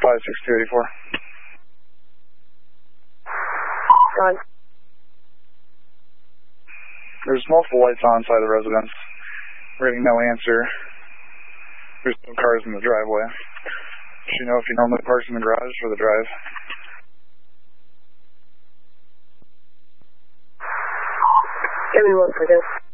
56284. Gone. There's multiple lights on inside the residence. We're getting no answer. There's no cars in the driveway. Do you know if he normally parks in the garage or the drive? Give me 1 second.